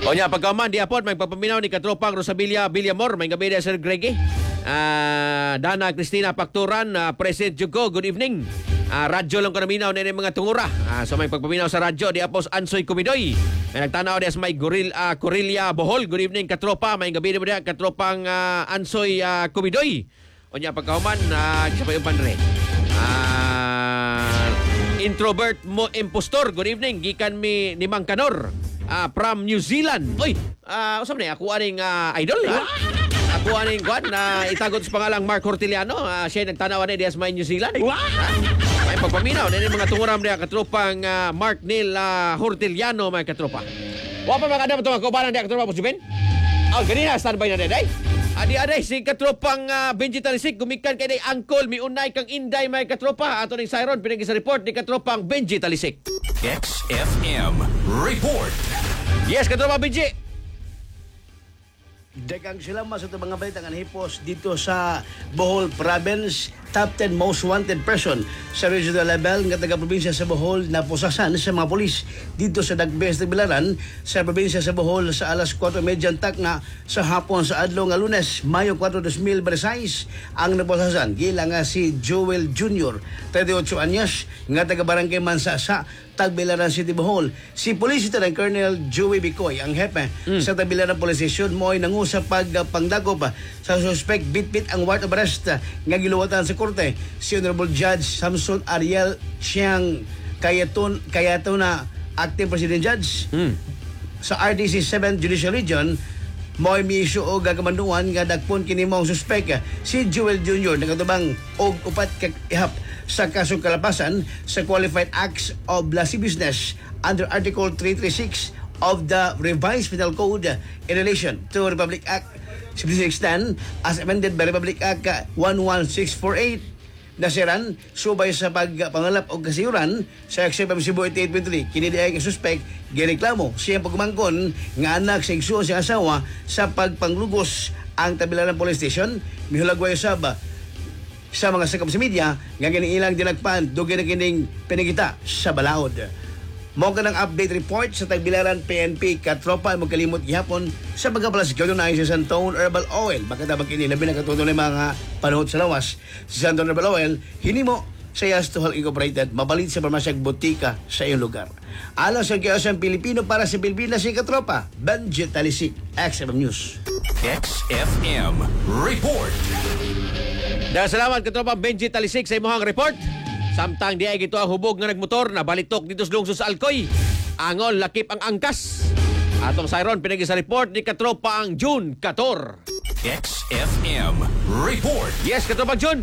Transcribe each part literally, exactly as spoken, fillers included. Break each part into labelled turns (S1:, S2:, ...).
S1: O niya, pagkaman, di apod, may pagpaminaw ni Katropang Rosabilia Villamor, may gabi na Sir Greggy. Uh, Dana Cristina Pacturan, uh, President Jugo, good evening. Uh, radyo lang ko naminaw na yung mga tungura. Uh, so may pagpaminaw sa radyo, di apos Ansoy Kumidoy. May nagtanaw di as may Goril, uh, Corelia Bohol, good evening Katropa. May gabi na mo Katropang uh, Ansoy uh, Kumidoy. O niya, pagkaman, uh, isa pa yung panre. Uh, introvert mo impostor, good evening. Gikan mi ni Mang Kanor. Uh, from New Zealand. Uy, uh, usap na ako aning uh, idol, ha? Ako aning kwan na uh, itagot sa pangalang Mark Horteliano. Uh, siya nagtanaw na dias may New Zealand. Uh, may pagpaminaw na mga tunguram niya katropang uh, Mark Neil uh, Horteliano, may katropa. Wapa mga kadam itong kaubanan niya katropa po si Ben? Oh, ganina, standby na din, ay? Adi-aday, si katropang uh, Benji Talisik, gumikan kay day Angkol, miunay kang Inday, may katropa. Ato ning Siron, pinagin sa report ni katropang Benji Talisik.
S2: X F M Report.
S1: Yes, katropa Benji.
S3: Dagang sila mas ito mga balita ng hipos dito sa Bohol Province. Top ten most wanted person sa regional level ng taga-probinsya sa Bohol na posasan sa mga polis dito sa Dagbes de Bilaran sa probinsya sa Bohol sa alas kwatro media tak na sa hapon sa adlaw nga Lunes, Mayo kwatro, two thousand twenty-six ang naposasan. Gila nga si Joel Junior, thirty-eight anyos, nga taga-barangay Mansa sa Tagbilaran City, Bohol. Si Police Lieutenant Colonel Joey Bicoy, ang hepe mm. sa Tagbilaran Police Station, mo ay nangusa pagpangdagop sa suspect bit-bit ang warrant of arrest nga giluwatan sa korte. Si Honorable Judge Samson Ariel Chiang Kayaton Kayaton na acting President Judge mm. sa R D C seven Judicial Region mo ay miisyo o gagamanduan nga dagpon kini mong suspect si Joel Junior nagatubang og upat ka ihap sa kasong kalapasan sa Qualified Acts of Lassie Business under Article three thirty-six of the Revised Penal Code in relation to Republic Act sixty-six ten as amended by Republic Act one one six four eight. Nasiran subay sa pagpangalap o kasiyuran sa X F M Cebu eighty-eight point three. Kini diay nga suspect gireklamo siya pagmangkon nga anak sa igsuon sa asawa sa pagpanglugos ang Tagbilaran Police Station. Mihulagway usab sa mga sakop sa media nga giniilang dinagpan dugay na kining pinigita sa balaod. Mo ka ng update report sa Tagbilaran P N P katropa mo kalimot gihapon sa pagkapalas gawin na sa Santone Herbal Oil. Bakatabang kini labi na katuto ng mga panahon sa lawas. Si Santone Herbal Oil hinimo sa Yastuhal Incorporated mabalit sa parmasyag botika sa iyong lugar. Alang sa kiyosang Pilipino para sa Pilipinas si katropa Benji Talisik, X F M News.
S2: X F M Report.
S1: Dahil salamat katropa Benji Talisik sa imuhang report. Samtang di ay gito ang hubog nga nagmotor na balitok dito sa lungsod sa Alcoy. Angol lakip ang angkas. Atong Siron pinagi sa report ni katropa ang June Kator.
S2: X F M Report.
S1: Yes, katropa June.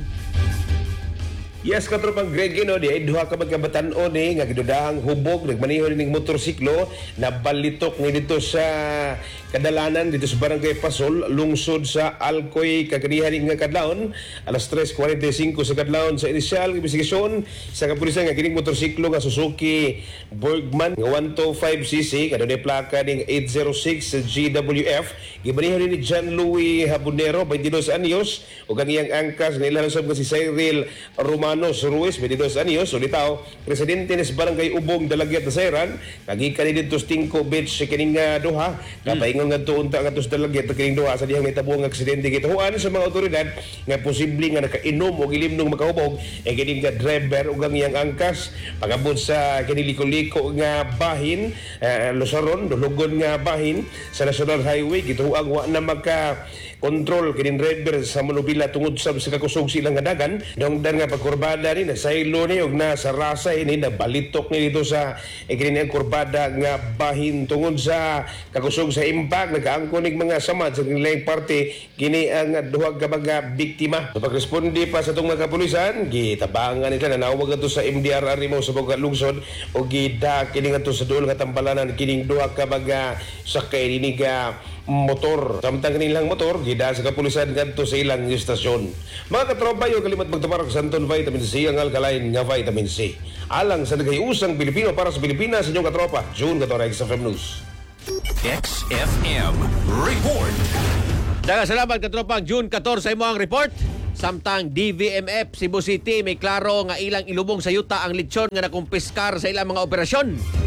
S4: Yes, katropang Greg, no, di ay duha ka magkabatan-o ni nga gidudahang hubog nagmaneho ning motorsiklo na balitok ni dito sa kadalanan dito sa Barangay Pasol, lungsod sa Alcoy, kagadihan nga kadlawon alas tres forty-five sa kadlawon sa inisyal investigasyon sa kapulisan nga kining motorsiklo nga Suzuki Bergman nga one twenty-five c c kadto plaka ning eight oh six G W F gimaneho ni John Louis Habonero, twenty-dos anyos, ug ang iyang angkas nga ilang usab nga si Cyril Romanos Ruiz, twenty-dos anyos, ulitaw presidente ni Barangay Ubong Dalagyat na Sayran, kagikan ni dito Stinko Beach sa kining uh, duha kapay nga nga tuunta nga tos Dalagyat na kining duha sa dihang nitabuang aksidente gituhuan sa mga otoridad nga posible nga nakainom o gilimnong makahubog e kining nga driver ug ang iyang angkas pagabot sa kining liko-liko nga bahin uh, Losaron dulugon nga bahin sa National Highway gituhuan wa na maka kontrol kining driver sa Manubila tungod sa sa kakusog silang nga dagan dongdan nga pagkurbada ni nasaylo ni og na sa rasay ni nabalitok ni dito sa eh, kining ang kurbada nga bahin tungod sa kakusog sa impact nagaangkon ning mga samad sa kining parte kini ang duha ka mga biktima. So pagresponde pa sa tong mga kapulisan gitabangan nila na nawag ato sa M D R R mo sa Boga Lungsod og gida kining ato sa duol nga tambalanan kining duha ka mga sakay ni nga motor. Samtang kanilang motor, gida sa kapulisan ganto sa ilang istasyon. Mga katropa, yung kalimat magtaparak sa Anton Vitamin C, ang alkaline nga Vitamin C. Alang sa nagayusang Pilipino para sa Pilipinas, sa inyong katropa, June Katora, X F M News.
S2: X F M Report.
S1: Daga salamat katropang June Kator sa imuhang report. Samtang D V M F Cebu City may klaro nga ilang ilubong sa yuta ang lechon nga nakumpiskar sa ilang mga operasyon.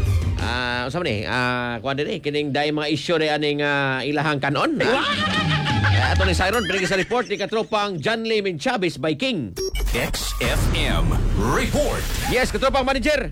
S1: Ah, uh, ni? Ah, kuan diri kining dai mga isyu ri aning ah, ilahang kanon. Ah, ato ni Siron pinagi sa report ni katropang John Lee Min Chavez by King.
S2: X F M Report.
S1: Yes, katropang manager.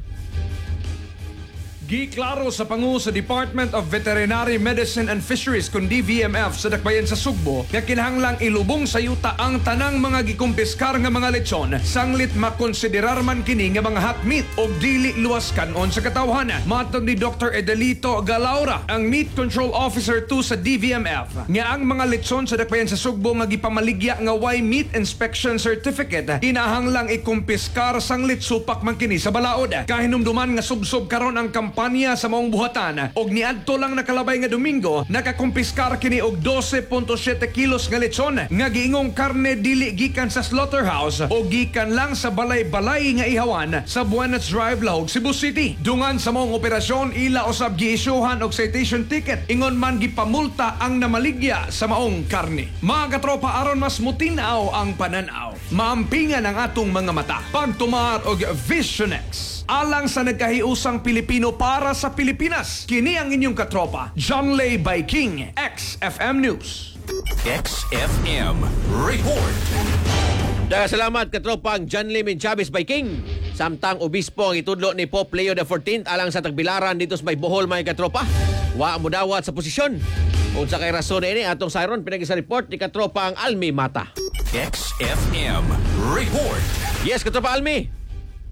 S5: Giklaro sa pangu sa Department of Veterinary Medicine and Fisheries kung D V M F sa Dakbayan sa Sugbo nga kinahanglang ilubong sa yuta ang tanang mga gikumpiskar nga mga lechon sanglit makonsiderar man kini nga mga hot meat o dili luwas kanon sa katawhan. Matod ni Doctor Edelito Galaura, ang Meat Control Officer two sa D V M F, nga ang mga lechon sa Dakbayan sa Sugbo nga gipamaligya nga way meat inspection certificate kinahanglang ikumpiskar sanglit supak man kini sa balaod. Kahinumduman nga subsob karon ang kampanya Panya sa maong buhatan og niadto lang nakalabay nga Domingo nakakumpiskar kini og twelve point seven kilos nga lechon nga giingong karne dili gikan sa slaughterhouse o gikan lang sa balay-balay nga ihawan sa Buenos Drive, Lahog, Cebu City. Dungan sa maong operasyon ila usab giisyuhan og citation ticket ingon man gipamulta ang namaligya sa maong karne. Mga katropa, aron mas mutinaw ang pananaw, maampingan ang atong mga mata pagtumar og Visionex alang sa nagkahiusang Pilipino para sa Pilipinas. Kini ang inyong katropa, John Lay by King, X F M News.
S2: X F M Report.
S1: Daga salamat katropang John Lee Min Chavez by King. Samtang obispo ang itudlo ni Pope Leo the fourteenth alang sa tagbilaran dito sa may Bohol mga katropa. Wa mo dawat sa posisyon. Kung sa kay rason ini atong Siron pinagi sa report ni katropang Almi Mata.
S2: X F M Report.
S1: Yes, katropa Almi.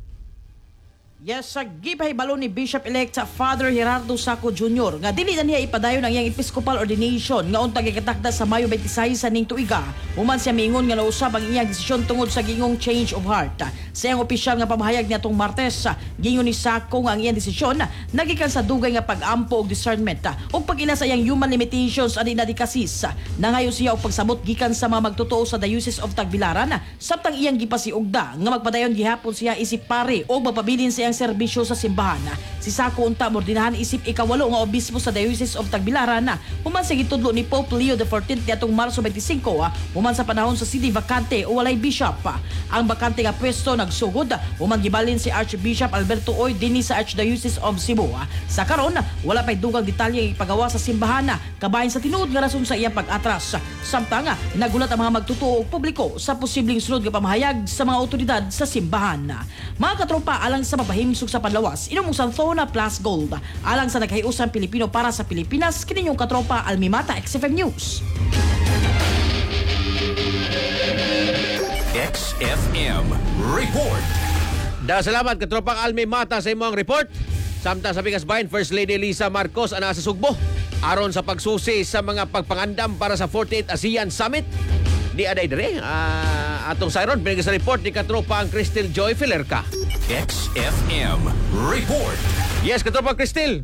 S6: Yes, sa gipahibalo ni Bishop-elect sa Father Gerardo Saco Junior nga dili na niya ipadayon ang iyang episcopal ordination nga untang gikatakda sa Mayo twenty-six sa ning tuiga. Human siya miingon nga nausab ang iyang desisyon tungod sa gingong change of heart. Sa iyang opisyal nga pamahayag niya tong Martes, gingon ni Saco nga ang iyang desisyon nagikan sa dugay nga pag-ampo og discernment ug pag-ila sa iyang human limitations ani nadikasis. Nangayo siya og pagsabot gikan sa mga magtotoo sa Diocese of Tagbilaran samtang iyang gipasiugda nga magpadayon gihapon siya isip pare o magpabilin sa iyang serbisyo sa simbahan. Si Saco unta mordinahan isip ikawalo nga obispo sa Diocese of Tagbilaran human sa gitudlo ni Pope Leo the fourteenth niadtong Marso twenty-five human sa panahon sa city vacante o walay bishop. Ang bakante nga pwesto nagsugod human gibalin si Archbishop Alberto Oy dinhi sa Archdiocese of Cebu. Sa karon wala pay dugang detalye ipagawa sa simbahan kabahin sa tinuod nga rason sa iyang pag-atras. Samtang nagulat ang mga magtutuo og publiko sa posibleng sunod nga pamahayag sa mga otoridad sa simbahan. Mga katropa, alang sa mapahimsog sa panlawas inom sa Thona Plus Gold alang sa naghiusang Pilipino para sa Pilipinas kininyong katropa Almi Mata, X F M News.
S2: X F M Report.
S1: Da salamat katropang Almi Mata sa imong report. Samtang sa Pikas Bayan, First Lady Lisa Marcos ana sa Sugbo aron sa pagsusi sa mga pagpangandam para sa forty-eighth ASEAN Summit. Di aday dire uh, atong Siron pinagi sa report ni katropang Cristel Joy Filerca.
S2: X F M Report.
S1: Yes, katropang Cristel.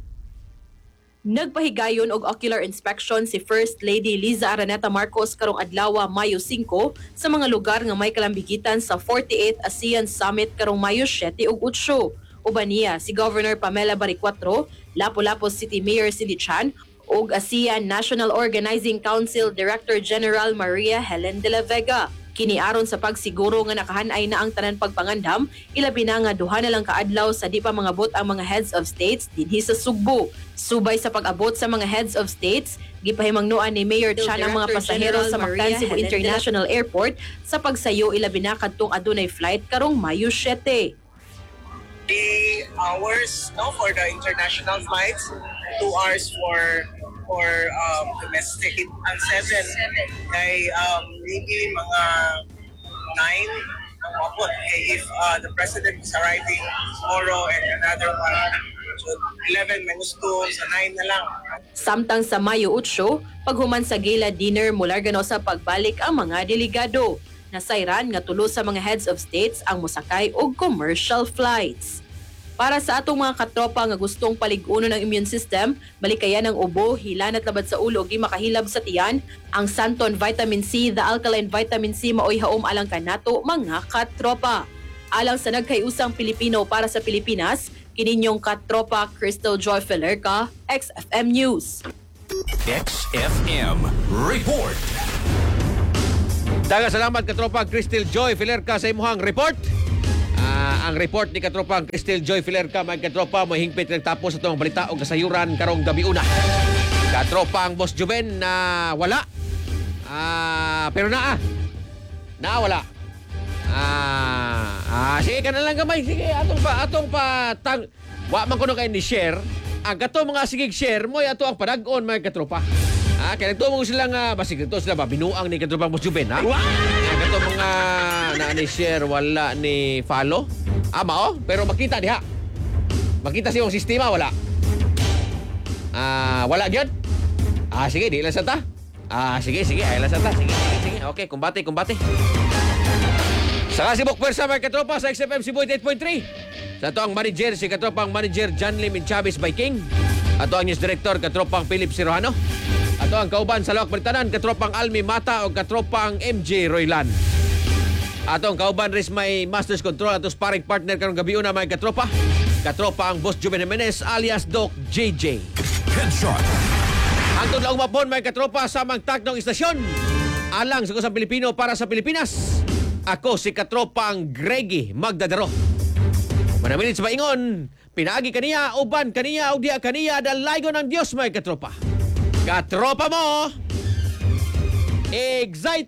S7: Nagpahigayon og ocular inspection si First Lady Liza Araneta Marcos karong adlaw Mayo five sa mga lugar nga may kalambigitan sa forty-eighth ASEAN Summit karong Mayo seven ug eight. Uban niya si Governor Pamela Baricuatro, Lapu-Lapu City Mayor Cindy Chan ug ASEAN National Organizing Council Director General Maria Helen de la Vega. Kiniaron sa pagsiguro nga nakahanay na ang tanan pagpangandam, ilabi na nga duha na lang kaadlaw sa di pa mangabot ang mga heads of states dinhi sa Sugbo. Subay sa pag-abot sa mga heads of states, gipahimangnuan ni Mayor Chan ang mga pasahero sa Mactan Cebu International Airport sa pagsayo ilabi na kadtong adunay flight karong Mayo seven.
S8: The hours no for the international flights, two hours for for um, domestic, and seven ay um, maybe mga nine ang mabot. Okay, if uh, the president is arriving tomorrow and another one, so eleven minus two, sa nine na lang.
S7: Samtang sa Mayo eight, paghuman sa gala dinner mula gano sa pagbalik ang mga delegado. Nasayran nga tulo sa mga heads of states ang mosakay og commercial flights. Para sa atong mga katropa nga gustong paliguno ng immune system, balikayan ng ubo, hilan at labad sa ulo ug makahilab sa tiyan, ang Santon Vitamin C, the alkaline vitamin C maoy haom alang kanato mga katropa. Alang sa nagkayusang Pilipino para sa Pilipinas, kininyong katropa Cristel Joy Filerca, X F M News.
S2: X F M Report.
S1: Daga salamat katropa Cristel Joy Filerca sa imuhang report. Ah, ang report ni katropang Cristel Joy Filerca, mga katropa, may hingpit nagtapos sa itong balita o kasayuran karong gabi una. Katropang Boss Juben na wala. Ah, pero naa. Naa wala. Ah, ah, sige ka na lang gamay. Sige, atong pa, atong pa, tang, wa man kuno kay ni share. Ang gato mga sigig share mo, ato ang padag-on, mga katropa. Ah, kaya nagtuo mo sila nga, basig ito sila ba, binuang ni katropang Boss Juben, ha? Ang gato mga na ni share, wala ni follow. Ah, mao, pero makita diha. Makita siya yung sistema, wala. Ah, wala gyud. Ah, sige, di lang sa ta. Ah, sige, sige, ay lang sa ta. Sige, sige, sige. Okay, kumbate, kumbate. Sa Kasibok Pwersa, mga katropa, sa X F M Cebu eight point three. Sa ito ang manager, si katropang manager John Lim Chavez Viking. Ato ang news director, katropang Philip Sirojano. Ato ang kauban sa Lawak Balitanan, katropang Almi Mata o katropang M J Roylan. Ato ang kauban ris may Masters Control ato sparring partner karong gabi una, mga katropa. Katropa ang Boss Juben Jimenez alias Doc J J.
S2: Headshot.
S1: Hangtod lang umapon, mga katropa, sa mangtak ng istasyon. Alang sa kusang Pilipino para sa Pilipinas. Ako si katropang Greggy Magdadaro. Manamilit sa maingon, pinaagi kaniya, uban kaniya, o diya kaniya, dalago ng Diyos, mga katropa. Katropa mo, excited